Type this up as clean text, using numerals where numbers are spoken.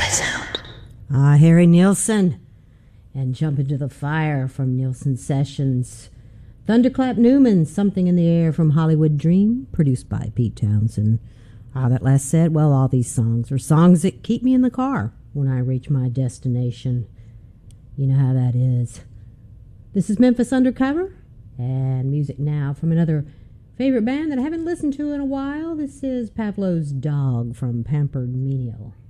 Harry Nilsson, and Jump Into the Fire from Nilsson Sessions. Thunderclap Newman, Something in the Air from Hollywood Dream, produced by Pete Townsend. That last set, well, all these songs are songs that keep me in the car when I reach my destination. You know how that is. This is Memphis Undercover, and music now from another favorite band that I haven't listened to in a while. This is Pavlov's Dog from Pampered Menial.